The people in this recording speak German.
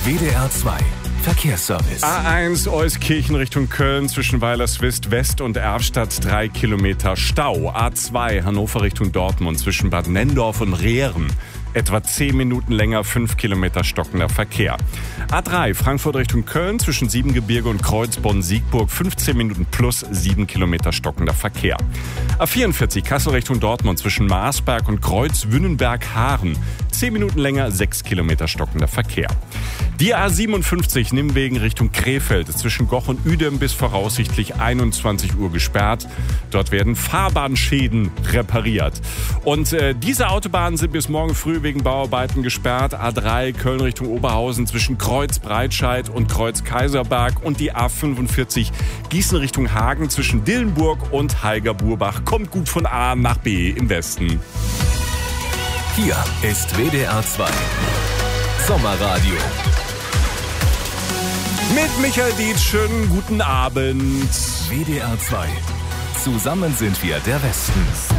WDR 2 Verkehrsservice. A1 Euskirchen Richtung Köln zwischen Weilerswist West und Erfstadt 3 Kilometer Stau. A2 Hannover Richtung Dortmund zwischen Bad Nenndorf und Rehren. Etwa 10 Minuten länger, 5 Kilometer stockender Verkehr. A3 Frankfurt Richtung Köln zwischen Siebengebirge und Kreuzbonn-Siegburg 15 Minuten plus 7 Kilometer stockender Verkehr. A44 Kassel Richtung Dortmund zwischen Marsberg und Kreuz-Wünnenberg-Haaren 10 Minuten länger, 6 Kilometer stockender Verkehr. Die A57 Nimwegen Richtung Krefeld ist zwischen Goch und Uedem bis voraussichtlich 21 Uhr gesperrt. Dort werden Fahrbahnschäden repariert. Und diese Autobahnen sind bis morgen früh wegen Bauarbeiten gesperrt. A3 Köln Richtung Oberhausen zwischen Kreuz-Breitscheid und Kreuz-Kaiserberg und die A45 Gießen Richtung Hagen zwischen Dillenburg und Heiger-Burbach kommt gut von A nach B im Westen. Hier ist WDR 2 Sommerradio. Mit Michael Dietz, schönen guten Abend. WDR 2. Zusammen sind wir der Westen.